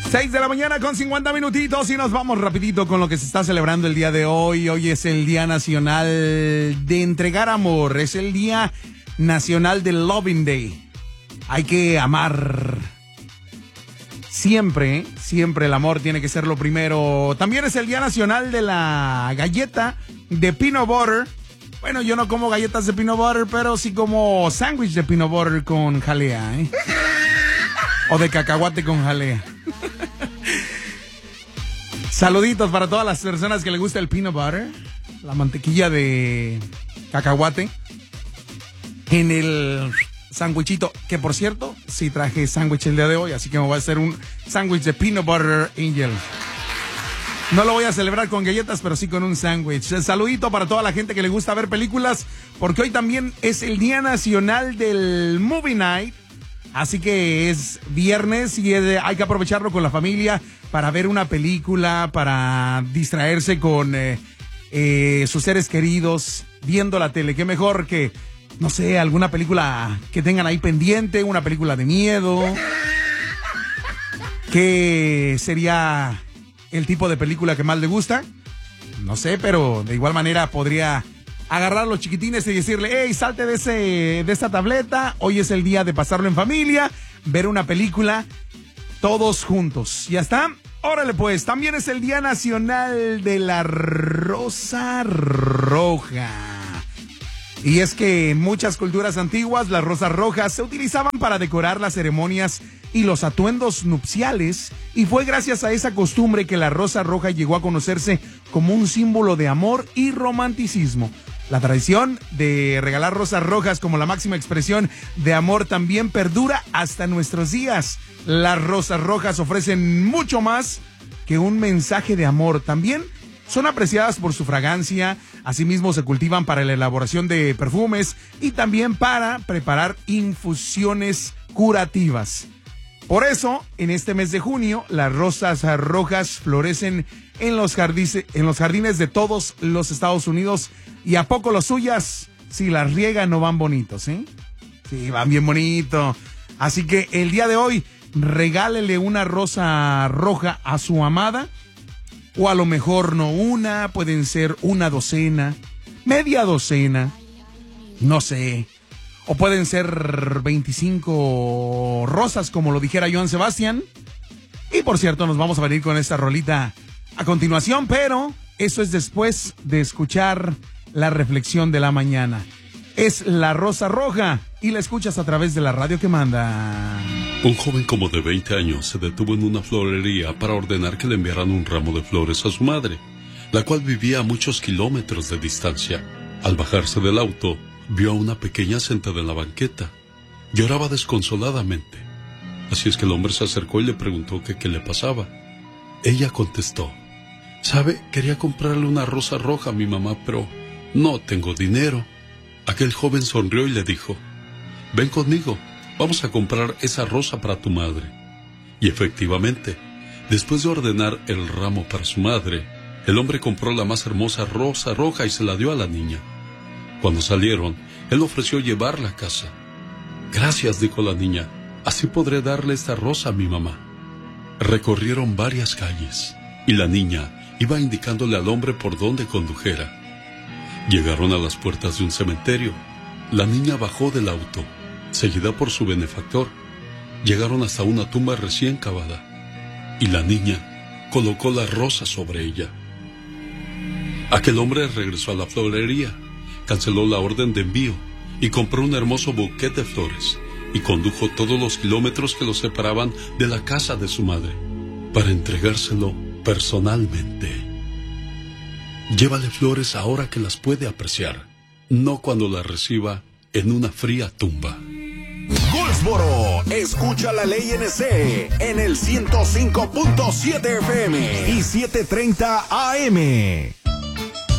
6 de la mañana con 50 minutitos y nos vamos rapidito con lo que se está celebrando el día de hoy. Hoy es el Día Nacional de Entregar Amor. Es el Día Nacional del Loving Day. Hay que amar. Siempre, siempre el amor tiene que ser lo primero. También es el Día Nacional de la Galleta de Peanut Butter. Bueno, yo no como galletas de peanut butter, pero sí como sándwich de peanut butter con jalea, ¿eh? O de cacahuate con jalea. Saluditos para todas las personas que les gusta el peanut butter, la mantequilla de cacahuate en el sándwichito, que por cierto, sí traje sándwich el día de hoy, así que me voy a hacer un sándwich de peanut butter angel. No lo voy a celebrar con galletas, pero sí con un sándwich. Saludito para toda la gente que le gusta ver películas, porque hoy también es el Día Nacional del Movie Night. Así que es viernes y hay que aprovecharlo con la familia para ver una película, para distraerse con sus seres queridos, viendo la tele. Qué mejor que, no sé, alguna película que tengan ahí pendiente, una película de miedo. ¿Qué sería el tipo de película que más le gusta? No sé, pero de igual manera podría agarrar a los chiquitines y decirle, hey, salte de esta tableta, hoy es el día de pasarlo en familia, ver una película, todos juntos. ¿Ya está? Órale pues, también es el Día Nacional de la Rosa Roja. Y es que en muchas culturas antiguas las rosas rojas se utilizaban para decorar las ceremonias y los atuendos nupciales, y fue gracias a esa costumbre que la rosa roja llegó a conocerse como un símbolo de amor y romanticismo. La tradición de regalar rosas rojas como la máxima expresión de amor también perdura hasta nuestros días. Las rosas rojas ofrecen mucho más que un mensaje de amor. También son apreciadas por su fragancia, asimismo se cultivan para la elaboración de perfumes y también para preparar infusiones curativas. Por eso, en este mes de junio, las rosas rojas florecen en los jardines de todos los Estados Unidos. ¿Y a poco las suyas, si las riegan, no van bonitos, eh? Sí, van bien bonito. Así que el día de hoy, regálele una rosa roja a su amada. O a lo mejor no una, pueden ser una docena, media docena, no sé. O pueden ser 25 rosas, como lo dijera Joan Sebastián. Y por cierto, nos vamos a venir con esta rolita a continuación, pero eso es después de escuchar la reflexión de la mañana. Es La Rosa Roja y la escuchas a través de la radio que manda. Un joven como de 20 años se detuvo en una florería para ordenar que le enviaran un ramo de flores a su madre, la cual vivía a muchos kilómetros de distancia. Al bajarse del auto, vio a una pequeña sentada en la banqueta. Lloraba desconsoladamente. Así es que el hombre se acercó y le preguntó qué le pasaba. Ella contestó, «Sabe, quería comprarle una rosa roja a mi mamá, pero no tengo dinero». Aquel joven sonrió y le dijo, «Ven conmigo, vamos a comprar esa rosa para tu madre». Y efectivamente, después de ordenar el ramo para su madre, el hombre compró la más hermosa rosa roja y se la dio a la niña. Cuando salieron, él ofreció llevarla a casa. «Gracias», dijo la niña, «así podré darle esta rosa a mi mamá». Recorrieron varias calles, y la niña iba indicándole al hombre por dónde condujera. Llegaron a las puertas de un cementerio. La niña bajó del auto, seguida por su benefactor. Llegaron hasta una tumba recién cavada, y la niña colocó la rosa sobre ella. Aquel hombre regresó a la florería, canceló la orden de envío y compró un hermoso buquete de flores y condujo todos los kilómetros que lo separaban de la casa de su madre para entregárselo personalmente. Llévale flores ahora que las puede apreciar, no cuando las reciba en una fría tumba. Goldsboro, escucha la ley NC en el 105.7 FM y 730 AM.